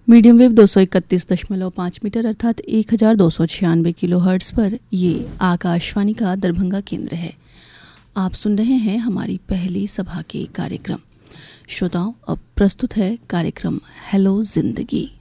Medium wave 231.5 metre अर्थात 1296 kilohertz पर ये आकाशवाणी का दरभंगा केंद्र है। आप सुन रहे हैं हमारी पहली सभा के कार्यक्रम। श्रोताओं, अब प्रस्तुत है कार्यक्रम हेलो जिंदगी।